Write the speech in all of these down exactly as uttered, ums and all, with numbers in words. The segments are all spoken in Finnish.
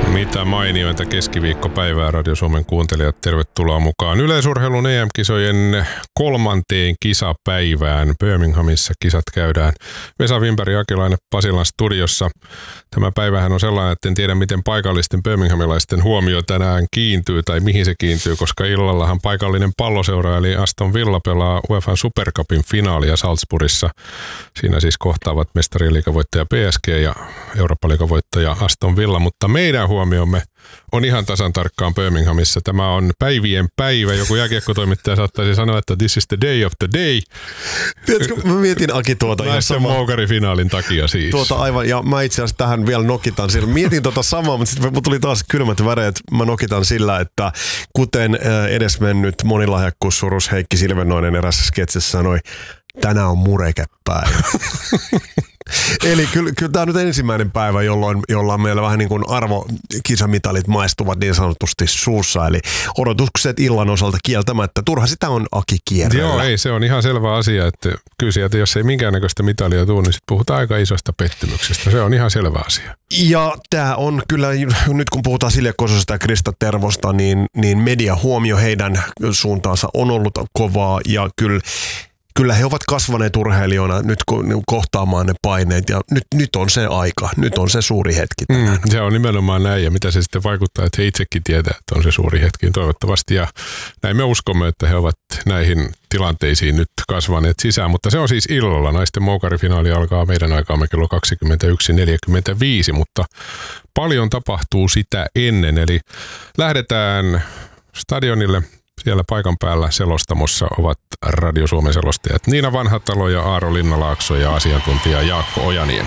Mitä mainioita keskiviikkopäivää Radio Suomen kuuntelijat, tervetuloa mukaan Yleisurheilun E M-kisojen kolmanteen kisapäivään. Birminghamissa kisat käydään. Vesa Wimberg ja Akilainen Pasilan studiossa. Tämä päivähän on sellainen, että en tiedä miten paikallisten birminghamilaisten huomio tänään kiintyy tai mihin se kiintyy, koska illallahan paikallinen palloseura eli Aston Villa pelaa UEFA Super Cupin finaalia Salzburgissa. Siinä siis kohtaavat mestariliigavoittaja P S G ja Eurooppa-liigavoittaja Aston Villa, mutta meidän huomiomme on ihan tasan tarkkaan Birminghamissa. Tämä on päivien päivä. Joku jääkiekkotoimittaja saattaisi sanoa, että this is the day of the day. Tiedätkö, mä mietin Aki tuota ihan sama. Moukari-finaalin takia siis. Tuota aivan, ja mä itse asiassa tähän vielä nokitan sillä. Mietin tuota samaa, mutta sitten tuli taas kylmät väreet. Mä nokitan sillä, että kuten edesmennyt monilahjakkuussurus Heikki Silvennoinen erässä sketsissä sanoi, tänään on murekepäivä. Eli kyllä, kyllä tämä on nyt ensimmäinen päivä, jolloin, jolloin meillä vähän niin kuin arvokisamitalit maistuvat niin sanotusti suussa. Eli odotukset illan osalta kieltämättä. Turha sitä on Aki kierrellä. Joo, ei, se on ihan selvä asia, että kyllä sieltä, jos ei minkäännäköistä mitalia tule, niin sitten puhutaan aika isosta pettymyksestä. Se on ihan selvä asia. Ja tämä on kyllä, nyt kun puhutaan Silja Kososesta ja Krista Tervosta, niin, niin media huomio heidän suuntaansa on ollut kovaa ja kyllä Kyllä he ovat kasvaneet urheilijoina nyt kohtaamaan ne paineet ja nyt, nyt on se aika, nyt on se suuri hetki tänään. Mm, se on nimenomaan näin ja mitä se sitten vaikuttaa, että he itsekin tietää, että on se suuri hetki toivottavasti ja näin me uskomme, että he ovat näihin tilanteisiin nyt kasvaneet sisään, mutta se on siis illalla. Naisten moukarifinaali alkaa meidän aikaamme kello kaksikymmentäyksi neljäkymmentäviisi, mutta paljon tapahtuu sitä ennen, eli lähdetään stadionille. Siellä paikan päällä selostamossa ovat Radio Suomen selostajat Niina Vanhatalo ja Aaro Linnalaakso ja asiantuntija Jaakko Ojanien.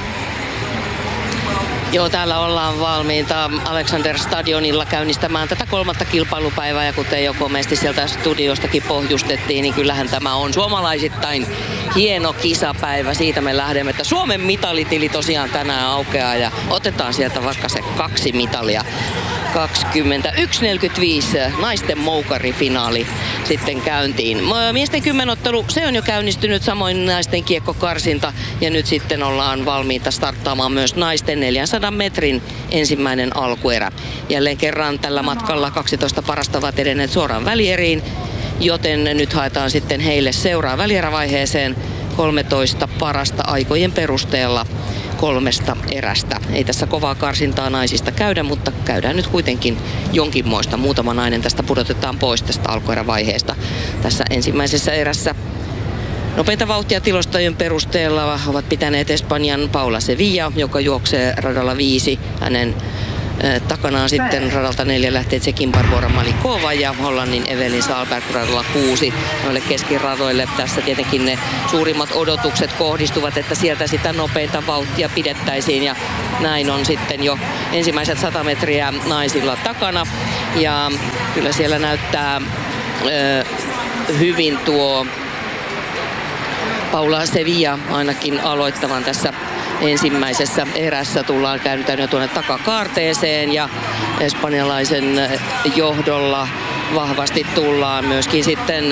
Joo, täällä ollaan valmiita Alexander Stadionilla käynnistämään tätä kolmatta kilpailupäivää ja kuten jo komeasti sieltä studiostakin pohjustettiin, niin kyllähän tämä on suomalaisittain hieno kisapäivä. Siitä me lähdemme, että Suomen mitalitili tosiaan tänään aukeaa ja otetaan sieltä vaikka se kaksi mitalia. kaksikymmentäyksi neljäkymmentäviisi naisten moukarifinaali sitten käyntiin. Miesten kymmenottelu, se on jo käynnistynyt, samoin naisten kiekkokarsinta ja nyt sitten ollaan valmiita starttaamaan myös naisten neljänsadan metrin ensimmäinen alkuerä. Jälleen kerran tällä matkalla kaksitoista parasta ovat edenneet suoraan välieriin, joten nyt haetaan sitten heille seuraa välierävaiheeseen kolmetoista parasta aikojen perusteella kolmesta erästä. Ei tässä kovaa karsintaa naisista käydä, mutta käydään nyt kuitenkin jonkinmoista. Muutama nainen tästä pudotetaan pois tästä alkuerävaiheesta. Tässä ensimmäisessä erässä nopeinta vauhtia tilastojen perusteella ovat pitäneet Espanjan Paula Sevilla, joka juoksee radalla viisi. Hänen takanaan sitten radalta neljä lähtee Tsekin Barbora Malikova ja Hollannin Evelyn Salberg radalla kuusi. Noille keskiradoille tässä tietenkin ne suurimmat odotukset kohdistuvat, että sieltä sitä nopeinta vauhtia pidettäisiin ja näin on sitten jo ensimmäiset sata metriä naisilla takana. Ja kyllä siellä näyttää ö, hyvin tuo Paula Sevilla ainakin aloittavan tässä ensimmäisessä erässä. Tullaan käännytään jo tuonne takakaarteeseen ja espanjalaisen johdolla vahvasti tullaan myöskin sitten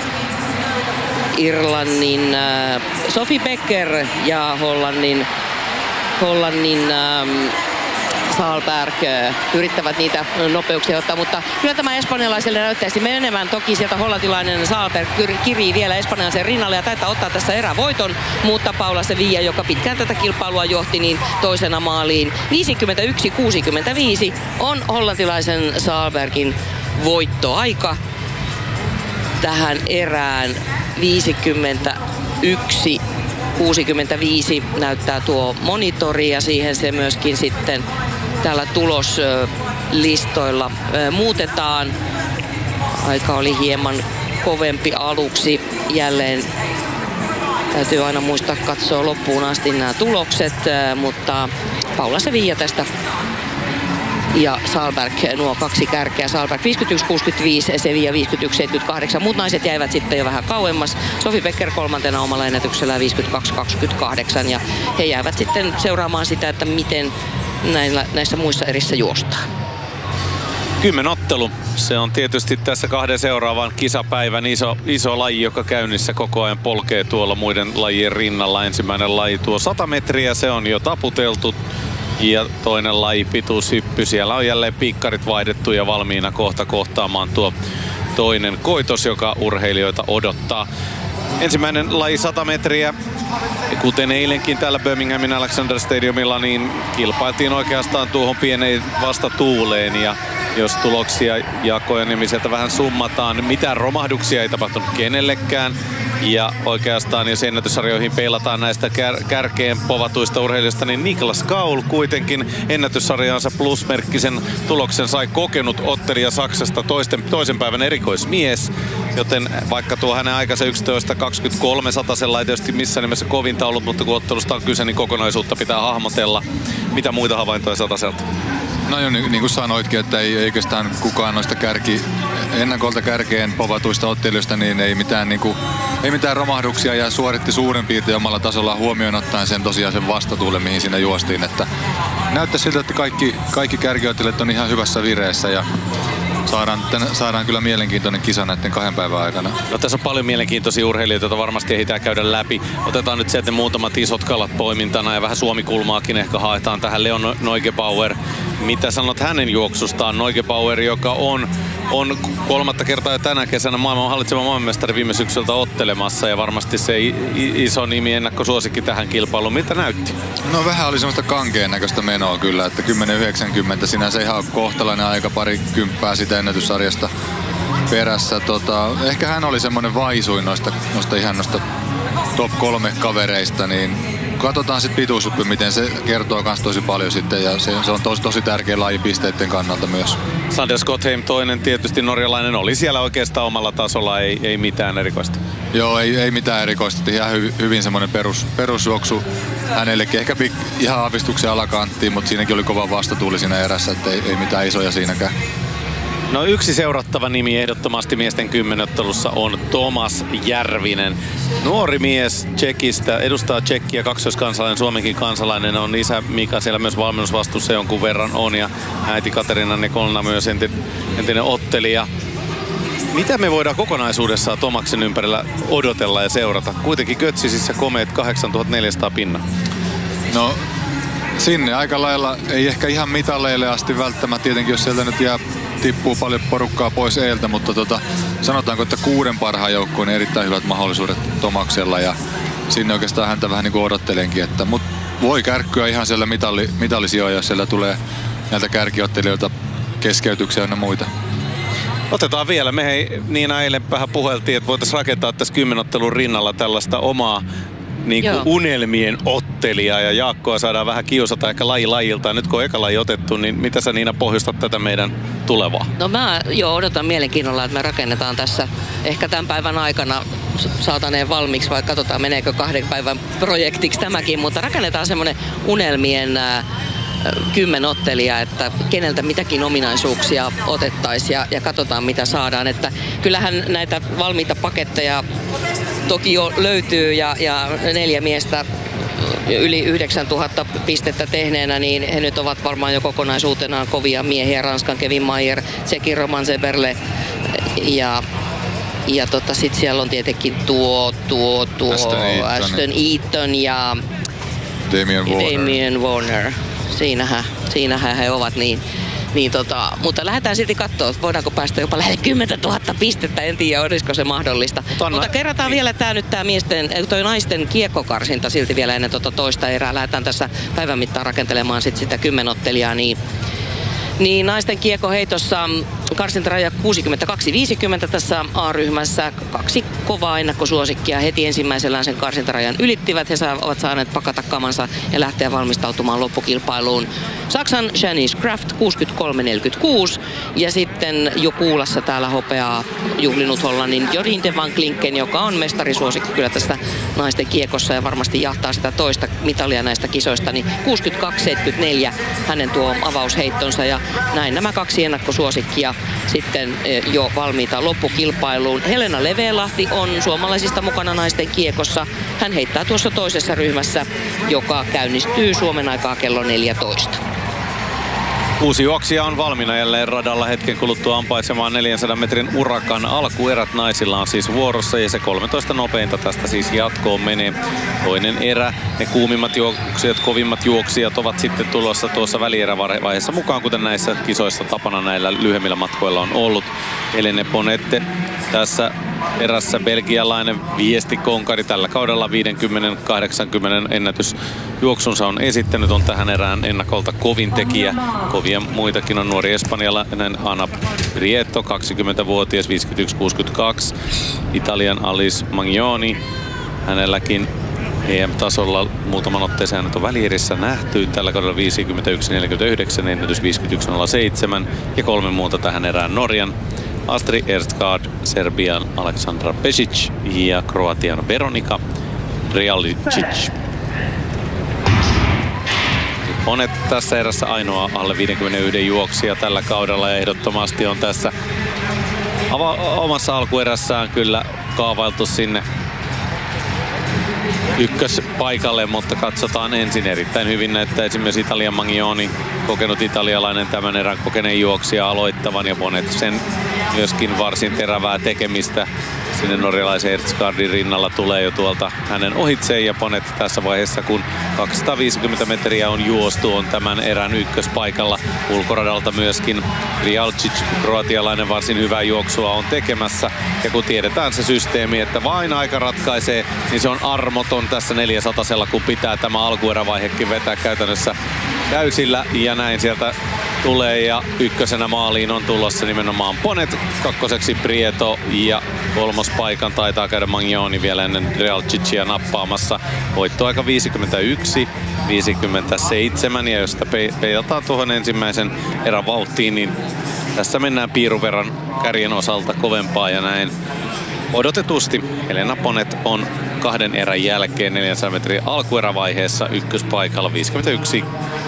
Irlannin Sophie Becker ja Hollannin, Hollannin Salberg yrittävät niitä nopeuksia ottaa, mutta kyllä tämä espanjalaiselle näyttäisi menevän. Toki sieltä hollantilainen Salberg kirii vielä espanjalaisen rinnalle ja taitaa ottaa tässä erävoiton, mutta Paula Sevilla, joka pitkään tätä kilpailua johti, niin toisena maaliin viisikymmentäyksi kuusikymmentäviisi on hollantilaisen Salbergin voittoaika tähän erään. Viisikymmentäyksi kuusikymmentäviisi näyttää tuo monitori ja siihen se myöskin sitten täällä tuloslistoilla muutetaan. Aika oli hieman kovempi aluksi. Jälleen täytyy aina muistaa katsoa loppuun asti nämä tulokset, mutta Paula Sevilla tästä ja Salberg, nuo kaksi kärkeä. Salberg viisikymmentäyksi kuusikymmentäviisi, Sevilla viisikymmentäyksi seitsemänkymmentäkahdeksan. Muut naiset jäivät sitten jo vähän kauemmas. Sophie Becker kolmantena omalla ennätyksellä viisikymmentäkaksi kaksikymmentäkahdeksan. Ja he jäävät sitten seuraamaan sitä, että miten näillä, näissä muissa erissä juostaan. Kymmenottelu. Se on tietysti tässä kahden seuraavan kisapäivän iso, iso laji, joka käynnissä koko ajan polkee tuolla muiden lajien rinnalla. Ensimmäinen laji tuo sata metriä, se on jo taputeltu. ja toinen laji pituushyppy. Siellä on jälleen piikkarit vaihdettu ja valmiina kohta kohtaamaan tuo toinen koitos, joka urheilijoita odottaa. Ensimmäinen laji sata metriä. Kuten eilenkin täällä Birminghamin Alexander Stadiumilla, niin kilpailtiin oikeastaan tuohon pieneen vastatuuleen. Ja jos tuloksia Jaakko Ojaniemiseltä vähän summataan, mitään romahduksia ei tapahtunut kenellekään. Ja oikeastaan jos ennätyssarjoihin peilataan näistä kär- kärkeen povatuista urheilijoista, niin Niklas Kaul kuitenkin ennätyssarjaansa plusmerkkisen tuloksen sai kokenut ottelija Saksasta toisten, toisen päivän erikoismies. Joten vaikka tuo hänen aikansa yksitoista kaksikymmentäkolme satasella ei tietysti missään nimessä kovinta ollut, mutta kun ottelusta on kyse, niin kokonaisuutta pitää hahmotella. Mitä muita havaintoja sataselta? No jo, niin, niin kuin sanoitkin, että ei oikeastaan kukaan noista kärki, ennakolta kärkeen povatuista ottelijoista, niin ei mitään, niin kuin, ei mitään romahduksia ja suoritti suurin piirtein omalla tasolla huomioon ottaen sen tosiaan sen vastatuulen, mihin siinä juostiin. Että näyttää siltä, että kaikki, kaikki kärkiottelijat on ihan hyvässä vireessä ja Saadaan, saadaan kyllä mielenkiintoinen kisa näiden kahden päivän aikana. No, tässä on paljon mielenkiintoisia urheilijoita, joita varmasti ehditään käydä läpi. Otetaan nyt sieltä muutamat isot kalat poimintana ja vähän Suomi-kulmaakin ehkä haetaan tähän. Leon Neugebauer. Mitä sanot hänen juoksustaan? Neugebauer, joka on, on kolmatta kertaa jo tänä kesänä maailman hallitseva maailmanmestari viime syksyltä ottelemassa ja varmasti se iso nimi ennakkosuosikki tähän kilpailuun. Miltä näytti? No vähän oli semmoista kankeen näköistä menoa kyllä, että kymmenen yhdeksänkymmentä sinänsä ihan kohtalainen aika, pari kymppää sitä ennätyssarjasta perässä. Tota, ehkä hän oli semmoinen vaisuin noista, noista ihan noista top kolme kavereista, niin katsotaan sitten pituushyppy, miten se kertoo kans tosi paljon sitten ja se, se on tosi, tosi tärkeä laji pisteiden kannalta myös. Sander Skotheim, toinen tietysti norjalainen, oli siellä oikeastaan omalla tasolla, ei, ei mitään erikoista. Joo, ei, ei mitään erikoista, ihan hy, hyvin semmoinen perus, perusjuoksu hänellekin, ehkä pik, ihan aavistuksen alakanttiin, mutta siinäkin oli kova vastatuuli siinä erässä, että ei, ei mitään isoja siinäkään. No yksi seurattava nimi ehdottomasti miesten kymmenottelussa on Tomas Järvinen. Nuori mies Tšekistä, edustaa Tšekkiä, kaksoiskansalainen, Suomenkin kansalainen, on isä Mika siellä myös valmennusvastuussa jonkun verran on ja äiti Katerina Nekolna myös entinen ottelija. Mitä me voidaan kokonaisuudessaan Tomaksen ympärillä odotella ja seurata? Kuitenkin Götzisissä komeet kahdeksantuhattaneljäsataa pinna. No sinne aika lailla, ei ehkä ihan mitaleille asti välttämättä, tietenkin jos sieltä nyt jää tippuu paljon porukkaa pois eiltä, mutta tota, sanotaanko, että kuuden parhaan joukkoon niin erittäin hyvät mahdollisuudet Tomaksella ja sinne oikeastaan häntä vähän niin kuin odottelenkin, että mut voi kärkkyä ihan siellä mitalli, mitallisijoja, jos siellä tulee näiltä kärkiottelijoilta keskeytyksiä ja muita. Otetaan vielä. Me hei, Niina eilen vähän puheltiin, että voitaisiin rakentaa tässä kymmenottelun rinnalla tällaista omaa niin kuin unelmien ottelijaa ja Jaakkoa saadaan vähän kiusata ehkä laji lajilta. Nyt kun on eka laji otettu, niin mitä sä Niina pohjustat tätä meidän tulevaa? No mä jo odotan mielenkiinnolla, että me rakennetaan tässä ehkä tämän päivän aikana saataneen valmiiksi, vai katsotaan meneekö kahden päivän projektiksi tämäkin, mutta rakennetaan semmoinen unelmien äh, kymmenottelija, että keneltä mitäkin ominaisuuksia otettaisiin ja, ja katsotaan mitä saadaan. Että kyllähän näitä valmiita paketteja toki jo löytyy ja, ja neljä miestä yli yhdeksäntuhatta pistettä tehneenä, niin he nyt ovat varmaan jo kokonaisuutenaan kovia miehiä. Ranskan Kevin Mayer, Tsekin Roman Zeberle ja ja tota, sit siellä on tietenkin tuo, tuo, tuo Ashton Eaton, Ashton Eaton ja Damien Warner. Damien Warner. Siinähän, siinähän he ovat niin. Niin tota, mutta lähdetään silti katsoa, voidaanko päästä jopa lähelle kymmentätuhatta pistettä, en tiedä olisiko se mahdollista. Tonna. Mutta kerrataan vielä tää nyt tää miesten, toi naisten kiekkokarsinta silti vielä ennen tota toista erää. Lähdetään tässä päivän mittaan rakentelemaan sit sitä kymmenottelijaa, niin Niin naisten kiekkoheitossa karsintaraja kuusikymmentäkaksi viisikymmentä tässä A-ryhmässä. Kaksi kovaa ennakkosuosikkia heti ensimmäisellään sen karsintarajan ylittivät. He ovat saaneet pakata kamansa ja lähteä valmistautumaan loppukilpailuun. Saksan Janice Kraft kuusikymmentäkolme neljäkymmentäkuusi ja sitten jo kuulassa täällä hopeaa juhlinut Hollannin Jorien de van Klinken, joka on mestarisuosikki kyllä tästä naisten kiekossa ja varmasti jahtaa sitä toista mitalia näistä kisoista. Niin kuusikymmentäkaksi seitsemänkymmentäneljä hänen tuo avausheittonsa ja näin nämä kaksi ennakkosuosikkia sitten jo valmiita loppukilpailuun. Helena Levelahti on suomalaisista mukana naisten kiekossa. Hän heittää tuossa toisessa ryhmässä, joka käynnistyy Suomen aikaa kello neljätoista. Uusi juoksija on valmiina jälleen radalla hetken kuluttua ampaisemaan neljänsadan metrin urakan alkuerät. Naisilla on siis vuorossa ja se kolmetoista nopeinta tästä siis jatkoon menee. Toinen erä, ne kuumimmat juoksijat, kovimmat juoksijat ovat sitten tulossa tuossa välierävaiheessa mukaan, kuten näissä kisoissa tapana näillä lyhyemmillä matkoilla on ollut. Elene Ponette tässä erässä belgialainen viestikonkari tällä kaudella viisikymmentä kahdeksankymmentä ennätysjuoksunsa on esittänyt, on tähän erään ennakolta kovin tekijä. Kovia muitakin on nuori espanjalainen Ana Prieto, kaksikymmentävuotias, viisikymmentäyksi kuusikymmentäkaksi. Italian Alice Magnoni, hänelläkin E M-tasolla muutaman otteeseen hänet on välierissä nähty. Tällä kaudella viisikymmentäyksi neljäkymmentäyhdeksän, ennätys viisikymmentäyksi nolla seitsemän ja kolme muuta tähän erään Norjan Astrid Ersgaard, Serbian Aleksandra Pesic ja Kroatian Veronika Realicic. Monet tässä erässä ainoa alle viisikymmentäyksi juoksija tällä kaudella ja ehdottomasti on tässä omassa alkuerässään kyllä kaavailtu sinne ykköspaikalle, mutta katsotaan ensin. Erittäin hyvin näyttää esimerkiksi Italian Magnoni, kokenut italialainen tämän erän kokeneen juoksija aloittavan ja Bonnet sen myöskin varsin terävää tekemistä. Sinne norjalaisen Ersgaardin rinnalla tulee jo tuolta hänen ohitseen ja Bonnet tässä vaiheessa, kun kaksisataaviisikymmentä metriä on juostu, on tämän erän ykköspaikalla. Ulkoradalta myöskin Rialcic, kroatialainen, varsin hyvää juoksua on tekemässä. Ja kun tiedetään se systeemi, että vain aika ratkaisee, niin se on armoton tässä neljäsatasella, kun pitää tämä alkuerävaihekin vetää käytännössä täysillä. Ja näin sieltä tulee ja ykkösenä maaliin on tulossa nimenomaan Bonnet, kakkoseksi Prieto ja kolmospaikan taitaa käydä Magnoni vielä ennen Realcicia nappaamassa. Voittoaika viisikymmentäyksi viisikymmentäseitsemän ja jos sitä peilataan tuohon ensimmäisen erän vauhtiin, niin tässä mennään piirun verran kärjen osalta kovempaa ja näin odotetusti Elena Bonnet on kahden erän jälkeen neljänsadan metrin alkuerävaiheessa ykköspaikalla. Viisikymmentäyksi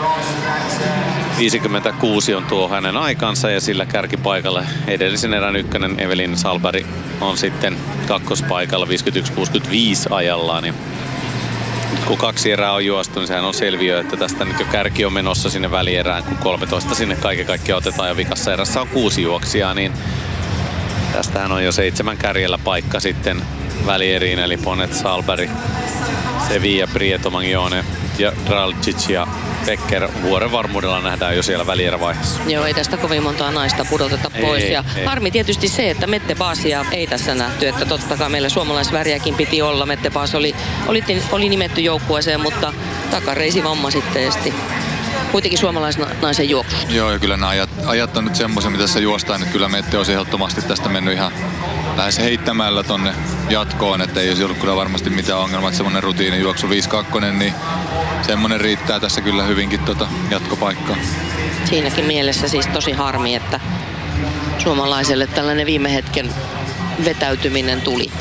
viisikymmentäkuusi on tuo hänen aikansa ja sillä kärkipaikalla edellisen erän ykkönen Evelin Salberg on sitten kakkospaikalla viisikymmentäyksi kuusikymmentäviisi ajallaan. Ja kun kaksi erää on juostu, niin sehän on selviö, että tästä nyt jo kärki on menossa sinne välierään, kun kolmetoista sinne kaiken kaikkiaan otetaan ja vikassa erässä on kuusi juoksijaa, niin tästähän on jo seitsemän kärjellä paikka sitten välieriin, eli Bonnet, Salberg, Sevilla, Prieto, Magnone ja Dralcic ja Becker vuoren varmuudella nähdään jo siellä välierävaiheessa. Joo, ei tästä kovin montaa naista pudoteta pois. Ei, ja ei. Harmi tietysti se, että Mette Paasia ei tässä nähty, että totta kai meillä suomalaisväriäkin piti olla. Mette Paas oli, oli, oli nimetty joukkueeseen, mutta takareisi vamma sitten esti kuitenkin suomalaisnaisen juoksusta. Joo, ja kyllä nämä ajat, ajat on nyt semmoisia, mitä tässä juostaan, että kyllä Mette olisi ehdottomasti tästä mennyt ihan lähes heittämällä tonne jatkoon, että ei olisi ollut kyllä varmasti mitään ongelmaa, että semmoinen rutiinijuoksu viisi kaksi, niin semmoinen riittää tässä kyllä hyvinkin tuota jatkopaikkaa. Siinäkin mielessä siis tosi harmi, että suomalaiselle tällainen viime hetken vetäytyminen tuli.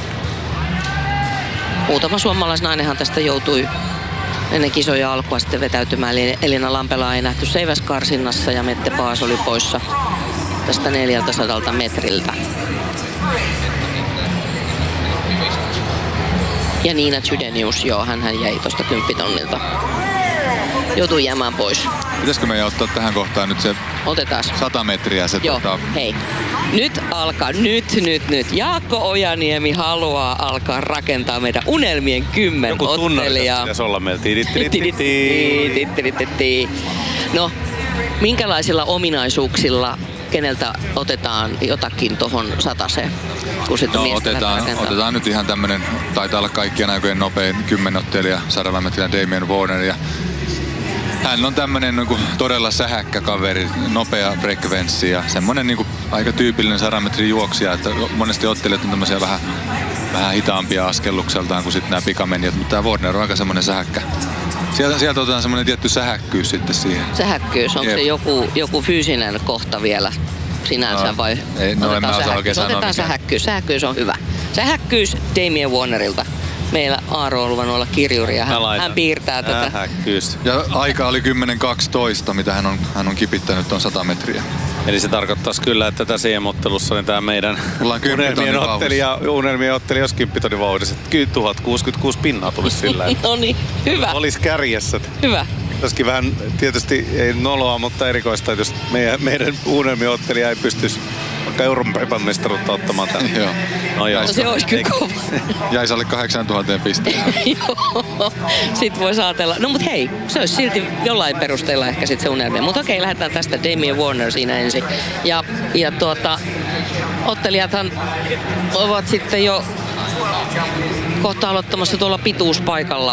Muutama suomalaisnainenhan tästä joutui ennen kisoja alkua sitten vetäytymään, eli Elina Lampelaa ei nähty seiväskarsinnassa ja Mette Paas oli poissa tästä neljältäsadalta metriltä. Ja Niina Chydenius, joo, hänhän jäi tuosta kymppitonnilta. Joutui jäämään pois. Pitäisikö meidän ottaa tähän kohtaan nyt se Otetaan. sata metriä? Se joo, tota... hei. Nyt alkaa, nyt, nyt, nyt. Jaakko Ojaniemi haluaa alkaa rakentaa meidän unelmien kymmen joku ottelijaa. Joku pitäisi olla meillä. No, minkälaisilla ominaisuuksilla keneltä otetaan jotakin tohon sataseen? No, otetaan, otetaan nyt ihan tämmönen, taitaa olla kaikkien aikojen nopein kymmenottelija, sadan metriä Damien Warner. Ja hän on tämmönen niin kuin todella sähäkkä kaveri, nopea frekvenssi ja semmonen niin kuin aika tyypillinen sadan metrin juoksija, että monesti ottelijat on tämmöisiä vähän, vähän hitaampia askellukseltaan kuin sitten nämä pikamenijat, mutta tämä Warner on aika semmonen sähäkkä. Sieltä, sieltä otetaan semmonen tietty sähäkkyys sitten siihen. Sähäkkyys, onko se joku, joku fyysinen kohta vielä sinänsä no, vai ei, no otetaan sähäkkyys? Otetaan sähäkkyys. Sähäkkyys on hyvä. Sähäkkyys Damien Warnerilta. Meillä Aaro on luvannut olla kirjuri ja hän, hän piirtää tätä. Sähäkkyys. Ja aika oli kymmenen kaksitoista, mitä hän on, hän on kipittänyt tuon sata metriä. Eli se tarkoittaisi kyllä, että tässä E M-ottelussa niin tämä meidän unelmien ottelija, unelmien ottelija olisi kymppitonnin vauhdissa. Kyllä tuhat kuusikymmentäkuusi pinnaa tulisi sillä. No niin, hyvä. Olisi kärjessä. Hyvä. Tässäkin vähän tietysti ei noloa, mutta erikoista, että jos meidän, meidän unelmiottelija ei pystyisi vaikka Euroopan mestaruutta ottamaan tänne. Joo. No, joo. No se olisi kyllä kova. Jäisi alle kahdeksantuhatta pisteen. Joo, sit voi ajatella. No mut hei, se olisi silti jollain perusteella ehkä sit se unelmia. Mutta okei, lähdetään tästä Damian Warner siinä ensin. Ja, ja tuota, ottelijathan ovat sitten jo kohta aloittamassa tuolla pituuspaikalla.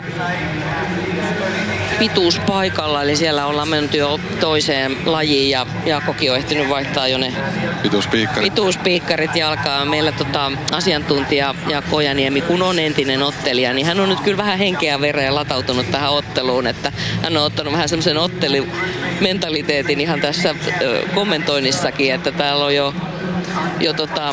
Pituuspaikalla, eli siellä ollaan menty jo toiseen lajiin ja Jaakkokin on ehtinyt vaihtaa jo ne pituuspiikkarit, pituuspiikkarit jalkaa. Meillä tota, asiantuntija Jaakko Ojaniemi, kun on entinen ottelija, niin hän on nyt kyllä vähän henkeä vereen latautunut tähän otteluun, että hän on ottanut vähän semmoisen ottelimentaliteetin ihan tässä ö, kommentoinnissakin, että täällä on jo jo tota,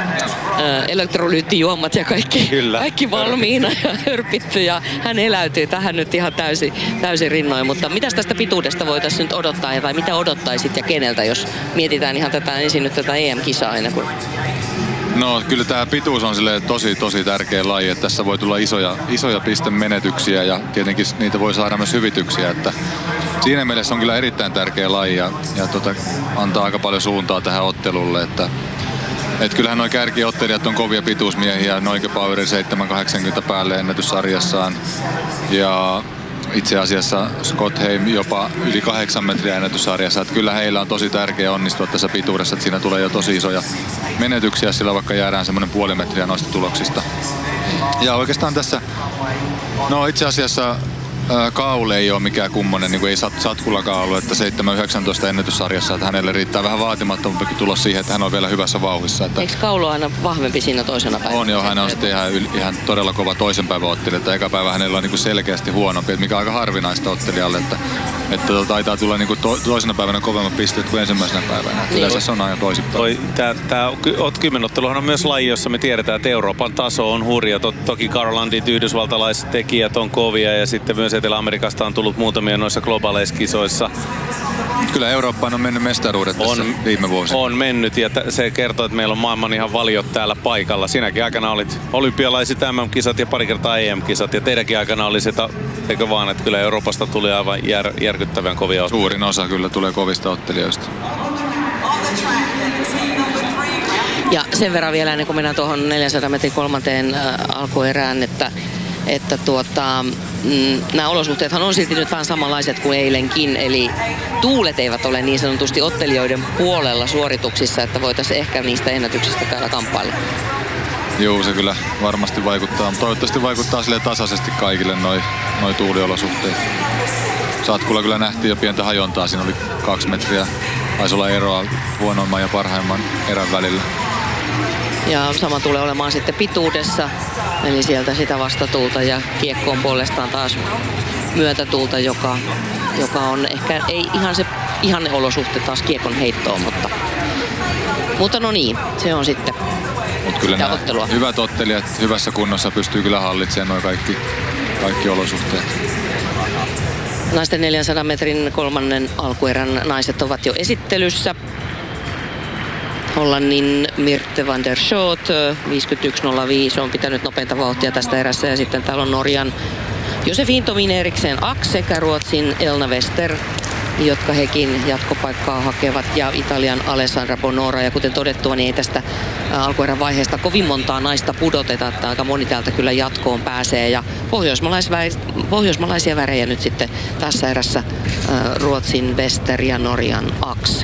elektrolyyttijuomat ja kaikki, Kyllä, kaikki valmiina ja hörpitty ja hän eläytyy tähän nyt ihan täysin, täysin rinnoin. Mutta mitäs tästä pituudesta voitaisiin nyt odottaa tai mitä odottaisit ja keneltä, jos mietitään ihan tätä ensin nyt tätä E M-kisaa aina kun... No kyllä tämä pituus on tosi tosi tärkeä laji, että tässä voi tulla isoja, isoja pistemenetyksiä ja tietenkin niitä voi saada myös hyvityksiä, että siinä mielessä on kyllä erittäin tärkeä laji ja, ja tota, antaa aika paljon suuntaa tähän ottelulle, että et kyllähän nuo kärkiottelijat on kovia pituusmiehiä, Noike Power seitsemän kahdeksankymmentä päälle ennätyssarjassaan ja itse asiassa Scott Heim jopa yli kahdeksan metriä ennätyssarjassa, että kyllä heillä on tosi tärkeä onnistua tässä pituudessa, että siinä tulee jo tosi isoja menetyksiä, sillä vaikka jäädään semmoinen puoli metriä noista tuloksista. Ja oikeastaan tässä, no itse asiassa kaule ei ole mikään kummonen, niin kuin ei sat, satkulakaulu, että seitsemän yhdeksäntoista ennätyssarjassa, että hänelle riittää vähän vaatimattomampi tulos siihen, että hän on vielä hyvässä vauhdissa. Että eikö kaulu aina vahvempi siinä toisena päivänä? On jo, hän on sitten ihan, ihan todella kova toisen päivän ottelija, että eka päivä hänellä on niin kuin selkeästi huonompi, mikä on aika harvinaista ottelijalle, että, että taitaa tulla niin kuin to, toisena päivänä kovemmat pisteet kuin ensimmäisenä päivänä. Niin. Yleensä se on aina toisinpäin. Tämä kymmenotteluhan on myös laji, jossa me tiedetään, että Euroopan taso on hurja. Toki Carolandit, yhdysvaltalaiset tekijät on kovia ja sitten myös Etelä-Amerikasta on tullut muutamia noissa globaaleissa kisoissa. Kyllä Eurooppaan on mennyt mestaruudet tässä on, viime vuosina. On mennyt ja t- se kertoo, että meillä on maailman ihan valiot täällä paikalla. Sinäkin aikana olit olympialaiset M M-kisat ja pari kertaa E M-kisat ja teidänkin aikana oli se, eikö vaan, että kyllä Euroopasta tuli aivan jär, järkyttävän kovia otteluja. Suurin osa kyllä tulee kovista ottelijoista. Ja sen verran vielä ennen kuin mennään tuohon neljänsadan metrin kolmanteen äh, alkuerään, että että tuota, mm, nämä olosuhteethan on silti nyt vähän samanlaiset kuin eilenkin, eli tuulet eivät ole niin sanotusti ottelijoiden puolella suorituksissa, että voitaisiin ehkä niistä ennätyksistä täällä kamppailla. Joo, se kyllä varmasti vaikuttaa, mutta toivottavasti vaikuttaa sille tasaisesti kaikille noi, noi tuuliolosuhteet. Satkulla kyllä nähtiin jo pientä hajontaa, siinä oli kaksi metriä, taisi olla eroa huonoimman ja parhaimman erän välillä. Ja sama tulee olemaan sitten pituudessa, eli sieltä sitä vastatuulta ja kiekkoon puolestaan taas myötätuulta, joka, joka on ehkä ei ihan se ihanne olosuhte taas kiekon heittoon, mutta, mutta no niin, se on sitten Mut kyllä nämä ottelua. Hyvät ottelijat hyvässä kunnossa pystyy kyllä hallitsemaan nuo kaikki, kaikki olosuhteet. Naisten neljänsadan metrin kolmannen alkuerän naiset ovat jo esittelyssä. Hollannin Mirte van der Schoot, viisikymmentäyksi nolla viisi on pitänyt nopeinta vauhtia tästä erässä. Ja sitten täällä on Norjan Josefin Tomin Eriksen Ax sekä Ruotsin Elna Wester, jotka hekin jatkopaikkaa hakevat, ja Italian Alessandra Bonora. Ja kuten todettua, niin ei tästä alkuerän vaiheesta kovin montaa naista pudoteta, että aika moni täältä kyllä jatkoon pääsee. Ja pohjoismalaisia värejä nyt sitten tässä erässä Ruotsin Wester ja Norjan Ax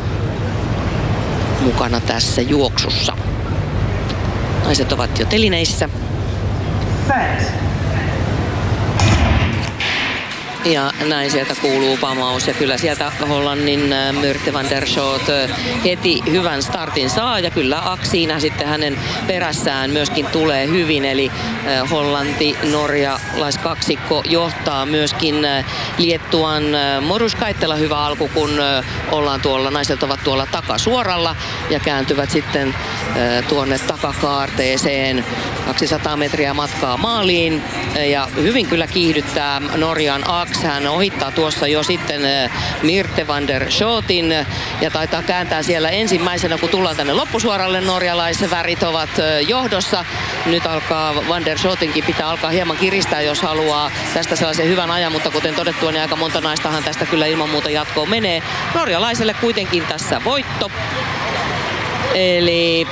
mukana tässä juoksussa. Naiset ovat jo telineissä. Ja näin sieltä kuuluu pamaus ja kyllä sieltä Hollannin Mirte van der Schoot heti hyvän startin saa ja kyllä Ax siinä sitten hänen perässään myöskin tulee hyvin, eli Hollanti-norjalaiskaksikko johtaa myöskin Liettuan Morus Kaittela hyvä alku, kun ollaan tuolla, naiset ovat tuolla takasuoralla ja kääntyvät sitten tuonne takakaarteeseen. kaksisataa metriä matkaa maaliin ja hyvin kyllä kiihdyttää Norjan Ax. Hän ohittaa tuossa jo sitten Mirte van der Schootin ja taitaa kääntää siellä ensimmäisenä, kun tullaan tänne loppusuoralle. Norjalaisvärit ovat johdossa nyt alkaa Van der Schotenkin pitää alkaa hieman kiristää, jos haluaa tästä sellaisen hyvän ajan, mutta kuten todettua, niin aika monta naistahan tästä kyllä ilman muuta jatkoon menee. Norjalaiselle kuitenkin tässä voitto. Eli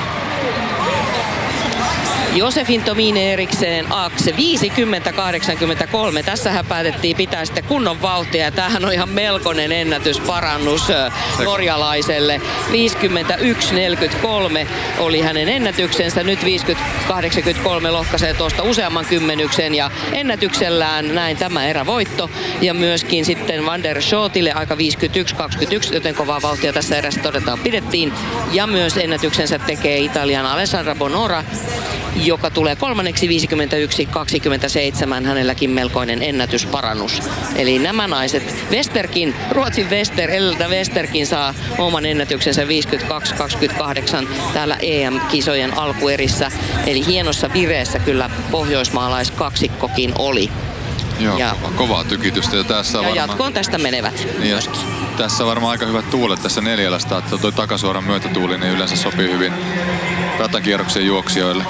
Josefin Tomine Erikseen Akse viisikymmentä kahdeksankymmentäkolme. Tässähän päätettiin pitää sitten kunnon vauhtia ja tämähän on ihan melkoinen ennätysparannus norjalaiselle. viisikymmentäyksi neljäkymmentäkolme oli hänen ennätyksensä. Nyt viisikymmentä kahdeksankymmentäkolme lohkaisee tuosta useamman kymmenyksen ja ennätyksellään näin tämä erävoitto. Ja myöskin sitten Van der Schotille aika viisikymmentäyksi kaksikymmentäyksi, joten kovaa vauhtia tässä erässä todetaan pidettiin. Ja myös ennätyksensä tekee Italian Alessandra Bonora, joka tulee kolmanneksi viisikymmentäyksi kaksikymmentäseitsemän, hänelläkin melkoinen ennätysparannus. Eli nämä naiset, Westerkin, Ruotsin Wester, Elda Westerkin saa oman ennätyksensä viisikymmentäkaksi kaksikymmentäkahdeksan täällä E M-kisojen alkuerissä. Eli hienossa vireessä kyllä pohjoismaalaiskaksikkokin oli. Joo, ja kovaa tykitystä. Ja, tässä ja varmaan, jatkoon tästä menevät myöskin. Tässä on varmaan aika hyvät tuulet tässä neljälästä, että tuo takasuoran myötätuuli niin yleensä sopii hyvin ratakierroksen juoksijoille.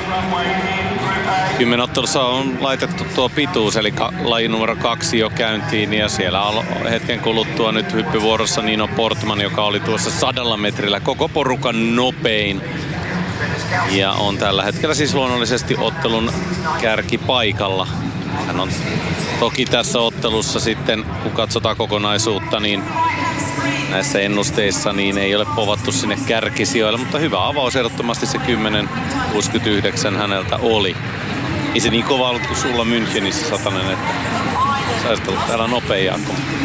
Kymmenottelussa on laitettu tuo pituus, eli ka- laji numero kaksi jo käyntiin, ja siellä on hetken kuluttua nyt hyppyvuorossa Nino Portman, joka oli tuossa sadalla metrillä koko porukan nopein. Ja on tällä hetkellä siis luonnollisesti ottelun kärkipaikalla. Hän on toki tässä ottelussa sitten, kun katsotaan kokonaisuutta, niin näissä ennusteissa niin ei ole povattu sinne kärkisijoille, mutta hyvä avaus ehdottomasti se kymmenen kuusikymmentäyhdeksän häneltä oli. Ei se niin kova ollut kuin sulla Münchenissä, Satanen, että sä olisit ollut täällä nopeaa.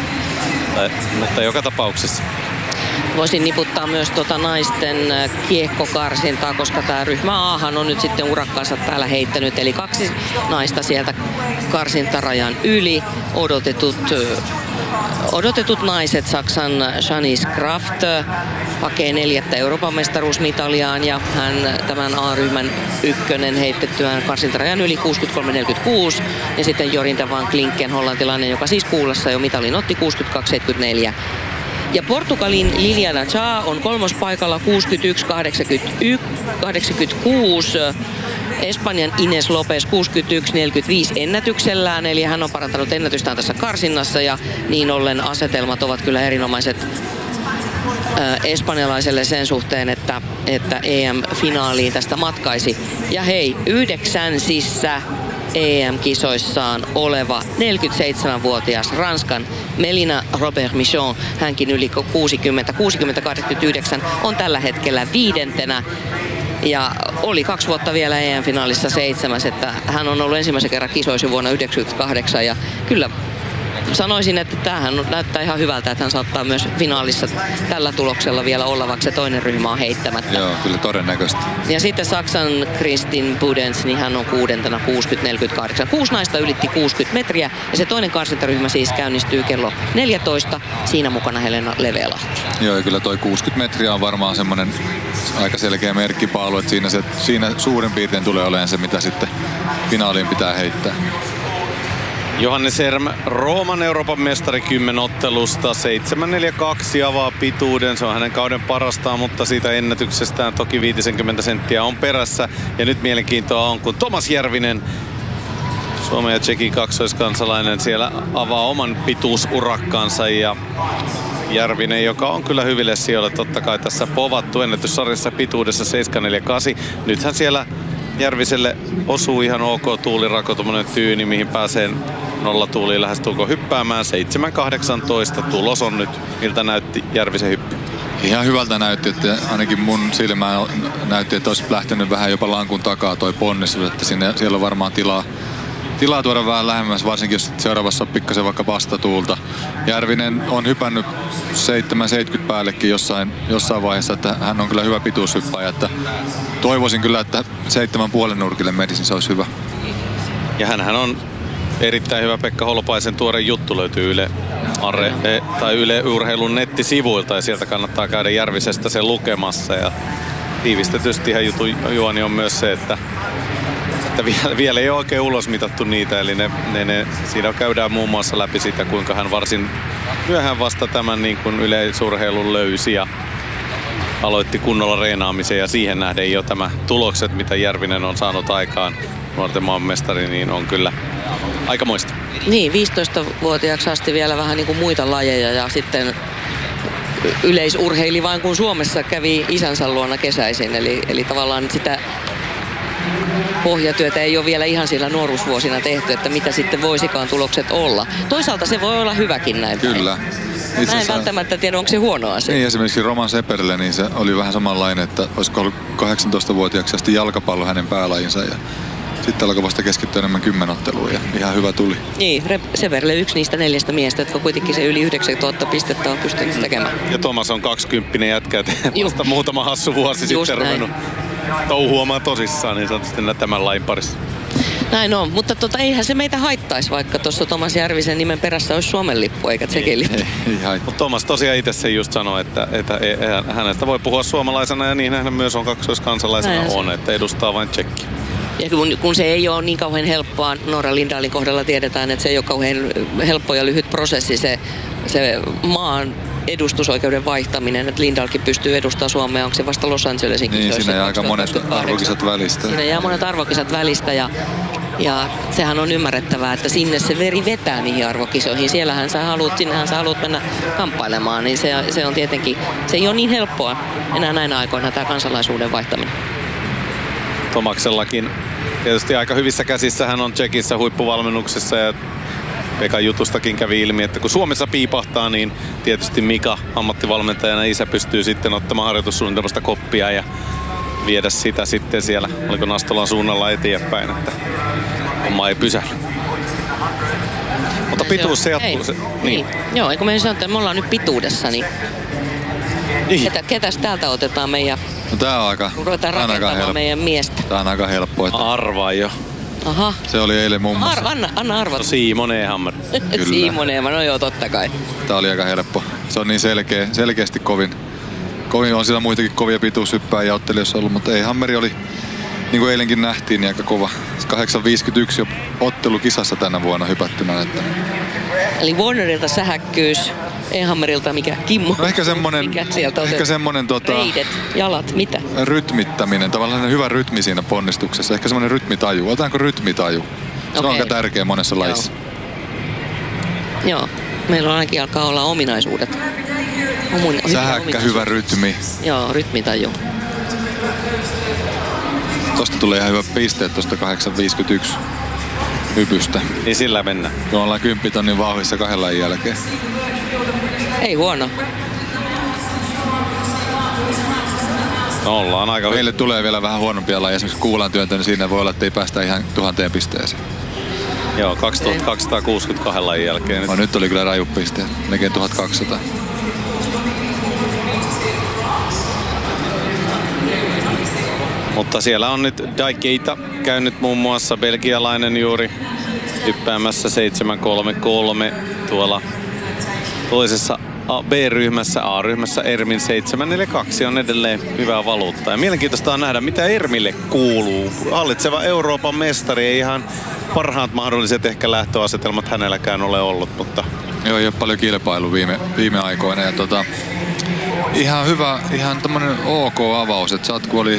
Mutta joka tapauksessa. Voisin niputtaa myös tuota naisten kiekkokarsintaa, koska tämä ryhmä Ahan on nyt sitten urakkaansa täällä heittänyt. Eli kaksi naista sieltä karsintarajan yli. Odotetut, odotetut naiset, Saksan Janice Kraft hakee neljättä Euroopan mestaruusmitaliaan ja hän tämän A-ryhmän ykkönen heitettyään karsintarajan yli kuusikymmentäkolme neljäkymmentäkuusi. Ja sitten Jorinta van Klinken, hollantilainen, joka siis kuulassa jo mitalin otti kuusikymmentäkaksi seitsemänkymmentäneljä. Ja Portugalin Liliana Cha on kolmospaikalla kuusikymmentäyksi kahdeksankymmentäkuusi. Espanjan Ines Lopez kuusikymmentäyksi neljäkymmentäviisi ennätyksellään, eli hän on parantanut ennätystään tässä karsinnassa ja niin ollen asetelmat ovat kyllä erinomaiset äh, espanjalaiselle sen suhteen, että, että E M-finaaliin tästä matkaisi. Ja hei, yhdeksänsissä E M-kisoissaan oleva neljäkymmentäseitsemänvuotias Ranskan Melina Robert Michon, hänkin yli kuusikymmentä, kuusikymmentä kahdeksankymmentäyhdeksän, on tällä hetkellä viidentenä. Ja oli kaksi vuotta vielä E M-finaalissa seitsemäs, että hän on ollut ensimmäisen kerran kisoissa vuonna yhdeksänkymmentäkahdeksan ja kyllä sanoisin, että tämähän näyttää ihan hyvältä, että hän saattaa myös finaalissa tällä tuloksella vielä olla, vaikka se toinen ryhmä on heittämättä. Joo, kyllä todennäköisesti. Ja sitten Saksan Kristin Budens, niin hän on kuudentena kuusikymmentä neljäkymmentäkahdeksan. Kuusi naista ylitti kuusikymmentä metriä ja se toinen karsintaryhmä siis käynnistyy kello neljätoista. Siinä mukana Helena Levelahti. Joo, ja kyllä toi kuusikymmentä metriä on varmaan semmoinen aika selkeä merkkipaalu, että siinä, se, siinä suurin piirtein tulee olemaan se, mitä sitten finaaliin pitää heittää. Johannes Erm, Rooman Euroopan mestari kymmenottelusta. seitsemän neljäkymmentäkaksi avaa pituuden. Se on hänen kauden parastaan, mutta siitä ennätyksestään toki viisikymmentä senttiä on perässä. Ja nyt mielenkiintoa on, kun Tomas Järvinen, Suomen ja Tšekin kaksoiskansalainen, siellä avaa oman pituusurakkaansa. Ja Järvinen, joka on kyllä hyville sijoille totta kai tässä povattu ennätyssarjassa pituudessa seitsemän neljäkymmentäkahdeksan. Nythän siellä Järviselle osuu ihan ok tuulirako, tuommoinen tyyni, mihin pääsee nollatuuliin lähestulkoon hyppäämään. seitsemän kahdeksantoista tulos on nyt, miltä näytti Järvisen hyppy. Ihan hyvältä näytti, että ainakin mun silmään näytti, että olisi lähtenyt vähän jopa lankun takaa toi ponnistus, että sinne, siellä on varmaan tilaa, tilaa tuoda vähän lähemmäs, varsinkin jos seuraavassa on pikkasen vaikka vastatuulta. Järvinen on hypännyt seitsemän seitsemänkymmentä päällekin jossain, jossain vaiheessa, että hän on kyllä hyvä pituushyppäjä, että toivoisin kyllä, että seitsemän puolen nurkille menisi, se olisi hyvä. Ja hänhän on erittäin hyvä. Pekka Holopaisen tuore juttu löytyy Yle, Arre, tai Yle Urheilun nettisivuilta ja sieltä kannattaa käydä Järvisestä sen lukemassa. Ja tiivistetysti ihan jutun juoni on myös se, että, että vielä, vielä ei ole oikein ulosmitattu niitä, eli ne, ne, ne, siinä käydään muun muassa läpi sitä, kuinka hän varsin myöhään vasta tämän niin kuin yleisurheilun löysi ja aloitti kunnolla reenaamisen ja siihen nähden jo tämä tulokset, mitä Järvinen on saanut aikaan nuorten maailmanmestari, niin on kyllä aikamoista. Niin, viisitoistavuotiaaksi asti vielä vähän niin kuin muita lajeja ja sitten yleisurheili vain kun Suomessa kävi isänsä luona kesäisin. Eli, eli tavallaan sitä pohjatyötä ei ole vielä ihan siellä nuoruusvuosina tehty, että mitä sitten voisikaan tulokset olla. Toisaalta se voi olla hyväkin näin. Kyllä. Mä en välttämättä tiedä, onko se huono asia. Niin, esimerkiksi Roman Seperille, niin se oli vähän samanlainen, että olisiko ollut kahdeksantoistavuotiaaksi asti jalkapallo hänen päälajinsa ja sitten alkoi vasta keskittyä enemmän kymmenotteluun ja ihan hyvä tuli. Niin, Seperille yksi niistä neljästä miestä, jotka kuitenkin se yli yhdeksäntuhatta pistettä on pystynyt tekemään. Ja Thomas on kaksikymppinen jätkä, että vasta muutama hassu vuosi Just sitten näin. ruvennut touhuamaan tosissaan niin sanotusti tämän lain parissa. Näin on, mutta tota, eihän se meitä haittaisi, vaikka tuossa Thomas Järvisen nimen perässä olisi Suomen lippu eikä Tsekin lippu. Ei, ei haittaa. Mutta Thomas tosiaan itse sen just sanoi, että, että hänestä voi puhua suomalaisena ja niin hän myös on kaksoiskansalaisena Näin on, että edustaa vain Tsekkiä. Ja kun, kun se ei ole niin kauhean helppoa, Noora Lindahlin kohdalla tiedetään, että se ei ole kauhean helppo ja lyhyt prosessi se, se maan edustusoikeuden vaihtaminen, että Lindahlkin pystyy edustamaan Suomea, onko se vasta Los Angelesin Niin, kisoissa siinä jää aika monet kaksituhattakaksikymmentäkahdeksan. arvokisat välistä. Siinä jää monet arvokisat välistä ja, ja sehän on ymmärrettävää, että sinne se veri vetää niihin arvokisoihin. Siellähän sä haluat, sinnehän sä haluat mennä kamppailemaan, niin se, se on tietenkin, se ei ole niin helppoa enää näinä aikoina tämä kansalaisuuden vaihtaminen. Tomaksellakin tietysti aika hyvissä käsissä hän on Tsekissä huippuvalmennuksessa ja Pekan jutustakin kävi ilmi, että kun Suomessa piipahtaa, niin tietysti Mika ammattivalmentajana isä pystyy sitten ottamaan harjoitussuunnitelmasta koppia ja viedä sitä sitten siellä, oliko Nastolan suunnalla eteenpäin, että homma ei pysähdy. Mutta pituus se jatkuu. Se, niin. niin. Joo, eikö me sanoa, että me ollaan nyt pituudessa, niin niin. ketä, ketäs täältä otetaan meidän, No tää on aika, ruvetaan aika rakentamaan helppo. meidän miestä. Tää on aika helppo. Että Arvaa jo. Aha. se oli eilen muun muassa. Ar, anna, anna arvata. No Simon Ehammer. Kyllä. Simoneema, no joo, totta kai. Tää oli aika helppo. Se on niin selkeä, selkeästi kovin. Kovin on siellä muitakin kovia pituushyppääjiä ottelijoissa ollut, mutta ei Hammeri oli, niin kuin eilenkin nähtiin, niin aika kova. kahdeksan viisikymmentäyksi jo ottelukisassa tänä vuonna hypättynä. Että Eli Warnerilta sähäkkyys, Ehammerilta mikä Kimmo. no ehkä semmonen, mikä sieltä ehkä otetaan? semmonen tota, Reidet, jalat, mitä? rytmittäminen, tavallaan hyvä rytmi siinä ponnistuksessa. Ehkä semmonen rytmitaju. Otetaanko rytmitaju? Se on Okei. aika tärkeä monessa lajissa. Joo, meillä on ainakin alkaa olla ominaisuudet. Omun, Sähäkkä, hyvä rytmi. Joo, rytmitaju. Tosta tulee ihan hyvä pisteet tosta kahdeksan viisikymmentäyksi hypystä. Niin sillä mennään. Kun ollaan kymppitonnin vauhdissa kahden lajin jälkeen. Ei huono. No ollaan aika hyvä. Meille tulee vielä vähän huonompia lajeja. Esimerkiksi kuulan työntö, niin siinä voi olla, että ei päästä ihan tuhanteen pisteeseen. Joo, kaksituhattakaksisataakuusikymmentäkaksi lajin jälkeen. No, nyt oli kyllä raju pisteet. Melkein tuhatkaksisataa. Mutta siellä on nyt Daikeita käynyt muun muassa belgialainen juuri hyppäämässä seitsemän kolme kolme tuolla toisessa B-ryhmässä, A-ryhmässä Ermin seitsemän neljä kaksi on edelleen hyvää valuuttaa. Ja mielenkiintoista on nähdä, mitä Ermille kuuluu. Hallitseva Euroopan mestari, ei ihan parhaat mahdolliset ehkä lähtöasetelmat hänelläkään ole ollut, mutta Joo, ei ole paljon kilpailu viime, viime aikoina. Ja tota, ihan hyvä, ihan tämmönen ok avaus. Että Satku oli